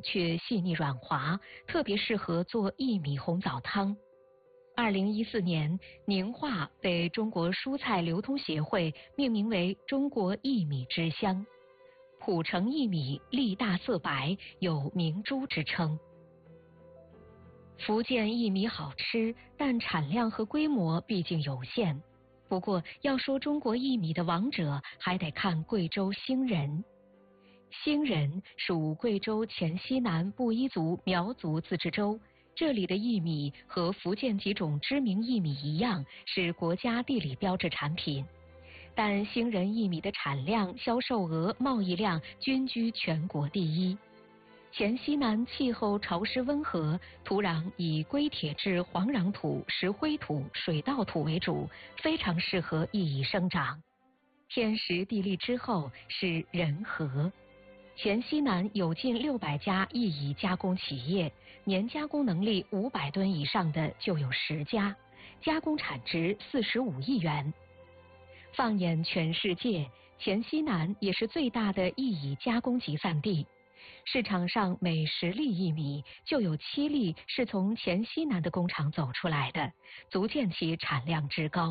却细腻软滑，特别适合做薏米红枣汤。2014年，宁化被中国蔬菜流通协会命名为中国薏米之乡。蒲城薏米粒大色白，有明珠之称。福建薏米好吃，但产量和规模毕竟有限。不过，要说中国薏米的王者，还得看贵州兴仁。兴仁属贵州黔西南布依族苗族自治州。这里的薏米和福建几种知名薏米一样，是国家地理标志产品。但兴仁薏米的产量、销售额、贸易量均居全国第一。黔西南气候潮湿温和，土壤以硅铁质黄壤土、石灰土、水稻土为主，非常适合薏米生长。天时地利之后是人和。黔西南有近600家薏米加工企业，年加工能力500吨以上的就有10家，加工产值45亿元。放眼全世界，黔西南也是最大的薏米加工集散地。市场上每10粒薏米就有7粒是从黔西南的工厂走出来的，足见其产量之高。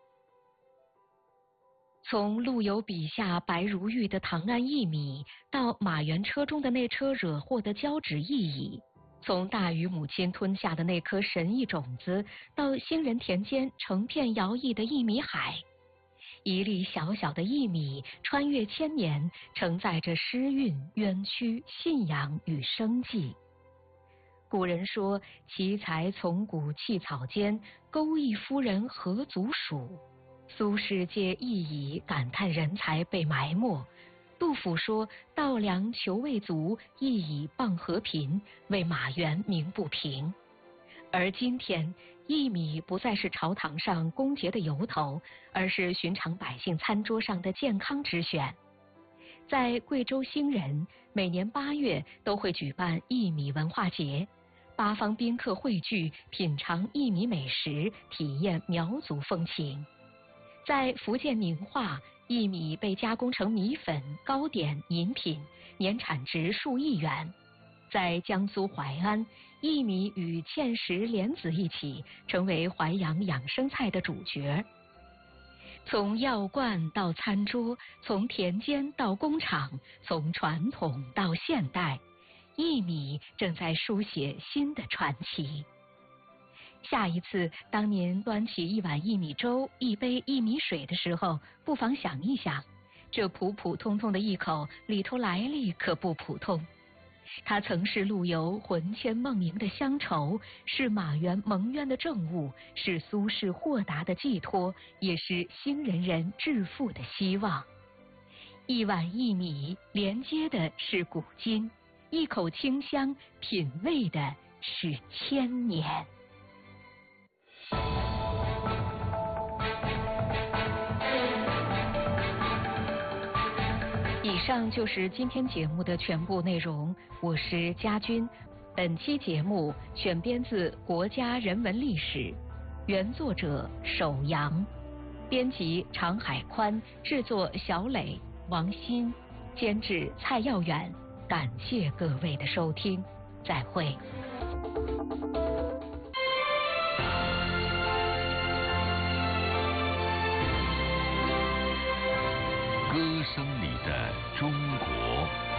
从陆游笔下白如玉的唐安薏米，到马原车中的那车惹祸的交趾薏米，从大禹母亲吞下的那颗神异种子，到兴仁田间成片摇曳的薏米海，一粒小小的薏米穿越千年，承载着诗韵、冤屈、信仰与生计。古人说：“奇才从古弃草间，钩弋夫人何足属。”苏轼借薏米感叹人才被埋没。杜甫说：“稻粱求未足，薏米傍河贫，为马原鸣不平。”而今天，薏米不再是朝堂上恭节的由头，而是寻常百姓餐桌上的健康之选。在贵州兴仁，每年8月都会举办薏米文化节，8方宾客汇聚，品尝薏米美食，体验苗族风情。在福建宁化，薏米被加工成米粉、糕点、饮品，年产值数亿元。在江苏淮安，薏米与芡实、莲子一起，成为淮扬养生菜的主角。从药罐到餐桌，从田间到工厂，从传统到现代，薏米正在书写新的传奇。下一次，当您端起一碗薏米粥、一杯薏米水的时候，不妨想一想，这普普通通的一口里头来历可不普通。它曾是陆游魂牵梦萦的乡愁，是马原蒙冤的政务，是苏轼豁达的寄托，也是兴仁人致富的希望。一碗薏米连接的是古今，一口清香品味的是千年。以上就是今天节目的全部内容，我是佳君。本期节目选编自《国家人文历史》，原作者首阳，编辑常海宽，制作小磊、王鑫，监制蔡耀远。感谢各位的收听，再会。 歌声里的中国。